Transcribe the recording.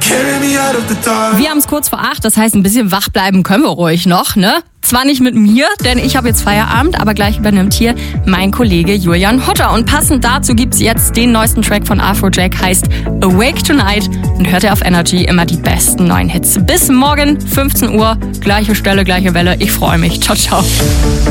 Wir haben es kurz vor 8, das heißt, ein bisschen wach bleiben können wir ruhig noch, ne? Zwar nicht mit mir, denn ich habe jetzt Feierabend, aber gleich übernimmt hier mein Kollege Julian Hutter. Und passend dazu gibt's jetzt den neuesten Track von Afrojack, heißt Awake Tonight, und hört ihr auf Energy immer die besten neuen Hits. Bis morgen, 15 Uhr, gleiche Stelle, gleiche Welle. Ich freue mich. Ciao, ciao.